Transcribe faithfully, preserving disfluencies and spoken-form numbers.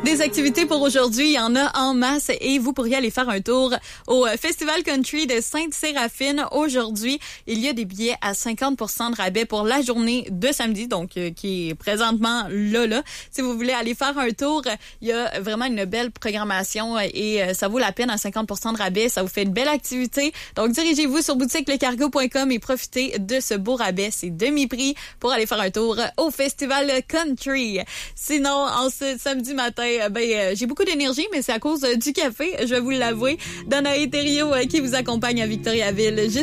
Des activités pour aujourd'hui, il y en a en masse et vous pourriez aller faire un tour au Festival Country de Sainte-Séraphine. Aujourd'hui, il y a des billets à cinquante pour cent de rabais pour la journée de samedi, donc euh, qui est présentement là, là. Si vous voulez aller faire un tour, il y a vraiment une belle programmation et euh, ça vaut la peine à cinquante pour cent de rabais. Ça vous fait une belle activité. Donc, dirigez-vous sur boutique le cargo point com et profitez de ce beau rabais. C'est demi-prix pour aller faire un tour au Festival Country. Sinon, en ce samedi matin, ben euh, j'ai beaucoup d'énergie, mais c'est à cause euh, du café, je vais vous l'avouer. Danae Thériault euh, qui vous accompagne à Victoriaville.